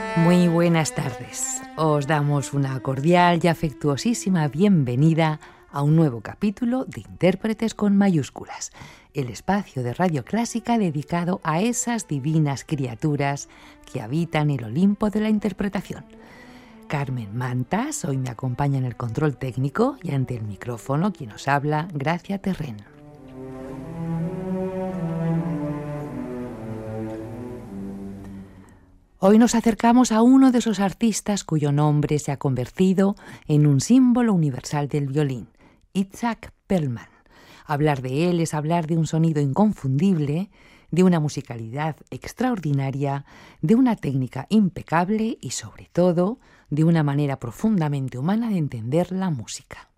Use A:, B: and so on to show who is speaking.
A: Muy buenas tardes. Os damos una cordial y afectuosísima bienvenida a un nuevo capítulo de Intérpretes con mayúsculas, el espacio de Radio Clásica dedicado a esas divinas criaturas que habitan el Olimpo de la interpretación. Carmen Mantas hoy me acompaña en el control técnico y ante el micrófono quien os habla, Gracia Terren. Hoy nos acercamos a uno de esos artistas cuyo nombre se ha convertido en un símbolo universal del violín, Itzhak Perlman. Hablar de él es hablar de un sonido inconfundible, de una musicalidad extraordinaria, de una técnica impecable y, sobre todo, de una manera profundamente humana de entender la música.